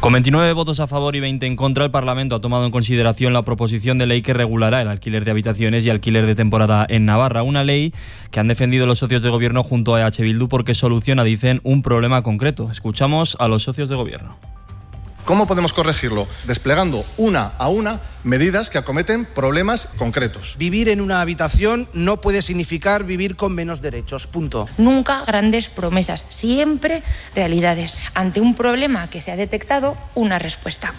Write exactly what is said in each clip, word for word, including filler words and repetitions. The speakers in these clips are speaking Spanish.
Con veintinueve votos a favor y veinte en contra, el Parlamento ha tomado en consideración la proposición de ley que regulará el alquiler de habitaciones y alquiler de temporada en Navarra. Una ley que han defendido los socios de gobierno junto a E H Bildu porque soluciona, dicen, un problema concreto. Escuchamos a los socios de gobierno. ¿Cómo podemos corregirlo? Desplegando una a una medidas que acometen problemas concretos. Vivir en una habitación no puede significar vivir con menos derechos, punto. Nunca grandes promesas, siempre realidades. Ante un problema que se ha detectado, una respuesta.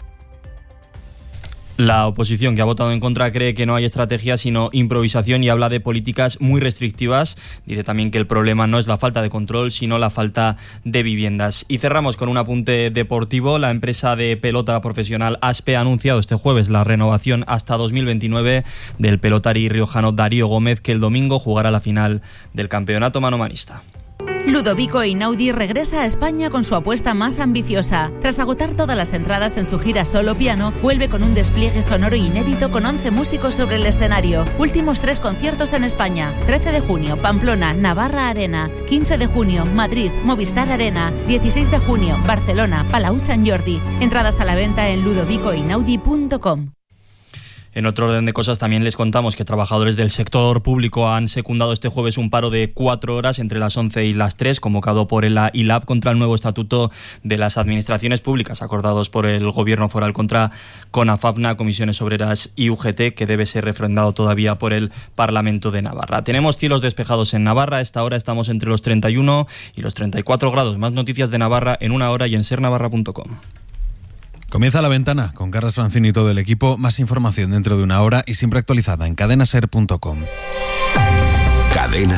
La oposición, que ha votado en contra, cree que no hay estrategia sino improvisación y habla de políticas muy restrictivas. Dice también que el problema no es la falta de control, sino la falta de viviendas. Y cerramos con un apunte deportivo. La empresa de pelota profesional ASPE ha anunciado este jueves la renovación hasta dos mil veintinueve del pelotari riojano Darío Gómez, que el domingo jugará la final del campeonato manomanista. Ludovico Einaudi regresa a España con su apuesta más ambiciosa. Tras agotar todas las entradas en su gira solo piano, vuelve con un despliegue sonoro inédito con once músicos sobre el escenario. Últimos tres conciertos en España: trece de junio, Pamplona, Navarra Arena; quince de junio, Madrid, Movistar Arena; dieciséis de junio, Barcelona, Palau Sant Jordi. Entradas a la venta en ludovico einaudi punto com. En otro orden de cosas, también les contamos que trabajadores del sector público han secundado este jueves un paro de cuatro horas entre las once y las tres, convocado por el I L A B contra el nuevo estatuto de las administraciones públicas, acordados por el Gobierno foral contra CONAFAPNA, Comisiones Obreras y U G T, que debe ser refrendado todavía por el Parlamento de Navarra. Tenemos cielos despejados en Navarra. A esta hora estamos entre los treinta y uno y los treinta y cuatro grados. Más noticias de Navarra en una hora y en ser navarra punto com. Comienza La Ventana con Carlos Francini y todo el equipo. Más información dentro de una hora y siempre actualizada en cadena ser punto com. Cadena